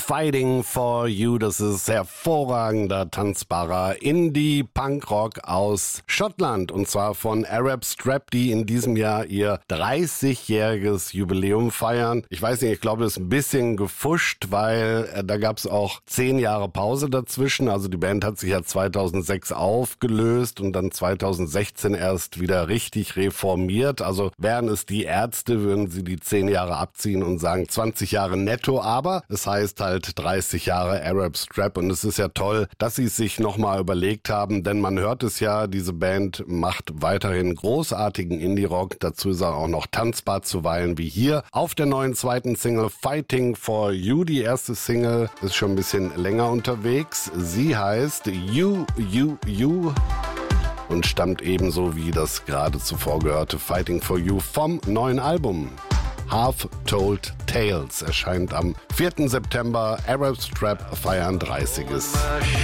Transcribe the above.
Fighting for You, das ist hervorragender, tanzbarer Indie-Punkrock aus Schottland und zwar von Arab Strap, die in diesem Jahr ihr 30-jähriges Jubiläum feiern. Ich weiß nicht, ich glaube, das ist ein bisschen gefuscht, weil da gab es auch 10 Jahre Pause dazwischen. Also die Band hat sich ja 2006 aufgelöst und dann 2016 erst wieder richtig reformiert. Also wären es die Ärzte, würden sie die 10 Jahre abziehen und sagen 20 Jahre netto, aber es heißt halt 30 Jahre Arab Strap und es ist ja toll, dass sie es sich nochmal überlegt haben, denn man hört es ja, diese Band macht weiterhin großartigen Indie-Rock, dazu ist er auch noch tanzbar zuweilen wie hier auf der neuen zweiten Single Fighting for You. Die erste Single ist schon ein bisschen länger unterwegs, sie heißt You und stammt ebenso wie das gerade zuvor gehörte Fighting for You vom neuen Album. Half Told Tales erscheint am 4. September. Arab Strap feiern 30.